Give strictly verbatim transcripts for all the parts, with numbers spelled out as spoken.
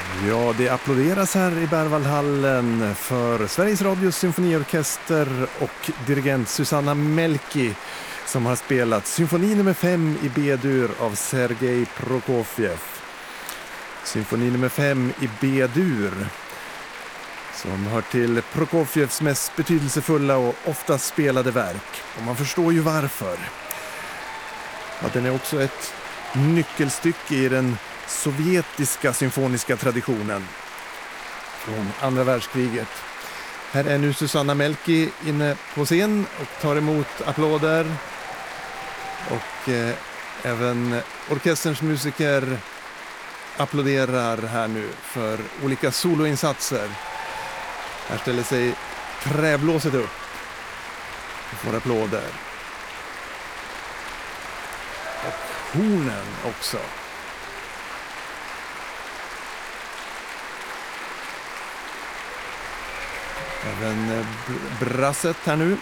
Ja, det applåderas här i Berwaldhallen för Sveriges Radios symfoniorkester och dirigent Susanna Melki som har spelat symfoni nummer fem i B-dur av Sergej Prokofjev. Symfoni nummer fem i B-dur som hör till Prokofjevs mest betydelsefulla och ofta spelade verk. Och man förstår ju varför. Ja, den är också ett nyckelstycke i den sovjetiska symfoniska traditionen från andra världskriget. Här är nu Susanna Melki inne på scen och tar emot applåder. Och eh, även orkesterns musiker applåderar här nu för olika soloinsatser. Här ställer sig träblåset upp och får applåder. Och hornen också. Även brasset här nu.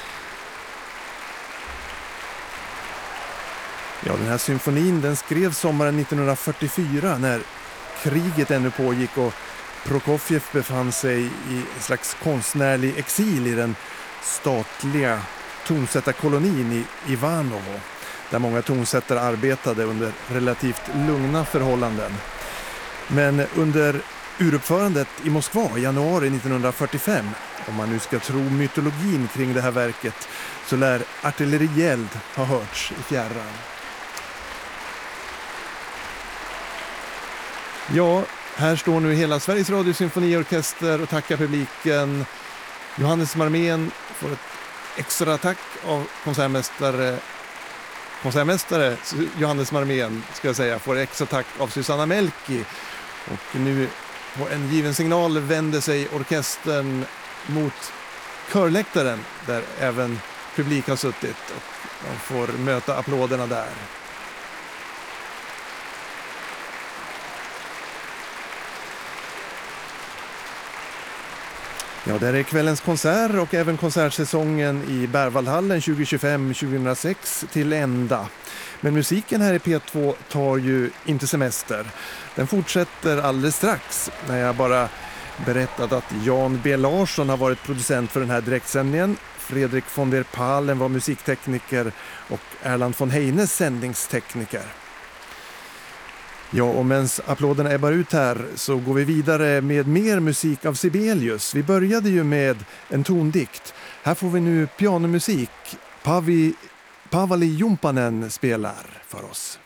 Ja, den här symfonin den skrevs sommaren nittonhundrafyrtiofyra när kriget ännu pågick och Prokofjev befann sig i en slags konstnärlig exil i den statliga tonsättarkolonin i Ivanovo, där många tonsättare arbetade under relativt lugna förhållanden. Men under uruppförandet i Moskva i januari nittonhundrafyrtiofem, om man nu ska tro mytologin kring det här verket, så lär artillerield ha hörts i fjärran. Ja, här står nu hela Sveriges Radio symfoniorkester och tackar publiken. Johannes Marmén får ett extra tack av konsertmästare konsertmästare Johannes Marmén, ska jag säga, får extra tack av Susanna Melki. Och nu på en given signal vänder sig orkestern mot körläktaren där även publik har suttit och man får möta applåderna där. Ja, där är kvällens konsert och även konsertsäsongen i Berwaldhallen tjugo tjugofem tjugohundrasex till ända. Men musiken här i P två tar ju inte semester. Den fortsätter alldeles strax när jag bara berättat att Jan B. Larsson har varit producent för den här direktsändningen. Fredrik von der Palen var musiktekniker och Erland von Heines sändningstekniker. Ja, och medan applåderna ebbar ut här så går vi vidare med mer musik av Sibelius. Vi började ju med en tondikt. Här får vi nu pianomusik. Pavi, Pavali Jumpanen spelar för oss.